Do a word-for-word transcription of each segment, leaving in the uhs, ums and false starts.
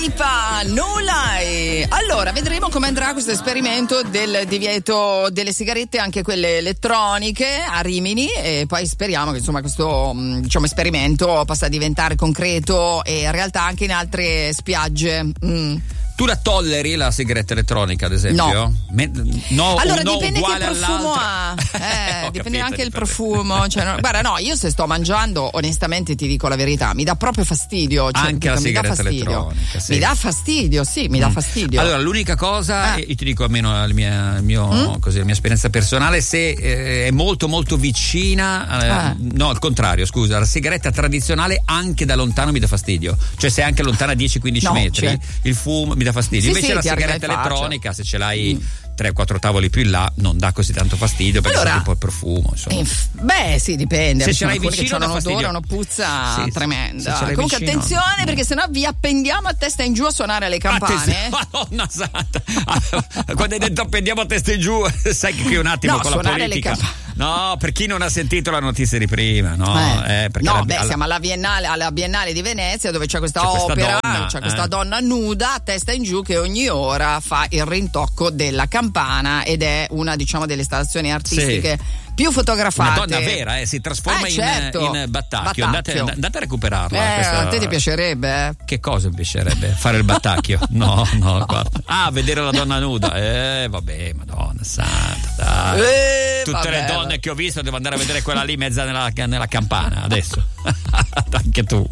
Lipa, No Lie. Allora, vedremo come andrà questo esperimento del divieto delle sigarette, anche quelle elettroniche, a Rimini, e poi speriamo che insomma questo diciamo esperimento possa diventare concreto e realtà anche in altre spiagge. Mm. Tu la tolleri la sigaretta elettronica, ad esempio? No. Me, no allora no dipende che uguale profumo all'altra. ha. Eh, dipende capito, anche il dipende. profumo. Cioè, no, guarda, no, io se sto mangiando, onestamente ti dico la verità, mi dà proprio fastidio. Cioè, Anche la mi dà sigaretta fastidio. elettronica, sì. Mi dà fastidio, sì, mi dà fastidio. Allora, l'unica cosa, Ah. io ti dico almeno il mia, il mio, Mm? così, la mia esperienza personale, se eh, è molto molto vicina, eh, Ah. no, al contrario, scusa, la sigaretta tradizionale anche da lontano mi dà fastidio. Cioè, se è anche lontana dieci quindici No, metri, cioè. il fumo mi dà fastidio. Sì, Invece sì, la ti arriva sigaretta in faccia. elettronica, se ce l'hai tre quattro tavoli più in là, non dà così tanto fastidio, perché Allora, senti un po' il profumo, insomma. Eh, beh, sì, dipende. Se Ci ce sono l'hai alcuni che vicino hanno dà un odore, fastidio. una puzza Sì, sì. tremenda. Se ce l'hai Comunque vicino, attenzione, no. perché sennò vi appendiamo a testa in giù a suonare le campane. Attenzione, Madonna santa. Quando hai detto appendiamo a testa in giù, sai che qui un attimo No, con la suonare le politica. campane. No, per chi non ha sentito la notizia di prima, no? Eh. Eh, perché no, la- beh, alla- siamo alla Biennale, alla Biennale di Venezia, dove c'è questa C'è questa opera, donna, c'è questa eh. donna nuda a testa in giù che ogni ora fa il rintocco della campana ed è una, diciamo, delle installazioni artistiche più fotografate. Una donna vera, eh, si trasforma Eh, in- certo. in, battacchio. Battacchio. Andate, andate a recuperarla. Eh, questa- a te ti piacerebbe, eh? Che cosa mi piacerebbe? Fare il battacchio? No, no, guarda. Ah, vedere la donna nuda. Eh, vabbè, Madonna santa, dai. Eh, Tutte vabbè, le donne vabbè. che ho visto devo andare a vedere quella lì mezza nella, nella campana adesso. Anche tu.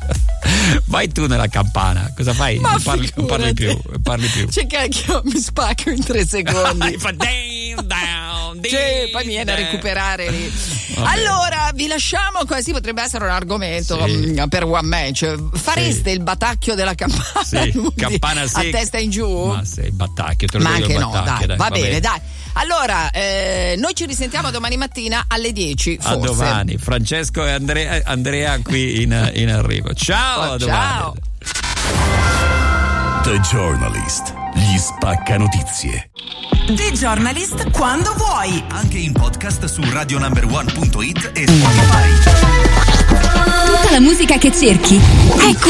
Vai tu nella campana, cosa fai? Ma Non parli, non parli più, figurati. non parli più. Cioè, cacchio, mi spacco in tre secondi. Fa down, down, Sì, poi mi viene a down. recuperare lì. Vabbè. Allora, vi lasciamo così, potrebbe essere un argomento Sì. mh, per One Match. Fareste Sì. il battacchio della campana? Sì, nudi, campana sì. a testa in giù? Ma sei battacchio, te lo Ma dico anche il no, battacchio, dai, va, va bene, dai. Allora, eh, noi ci risentiamo domani mattina alle dieci, A forse. domani, Francesco e Andrea, Andrea qui in, in arrivo. Ciao, Oh, a ciao. domani. The Journalist, gli spacca notizie. The Journalist quando vuoi. Anche in podcast su radio number one punto it e Spotify. Tutta la musica che cerchi. Ecco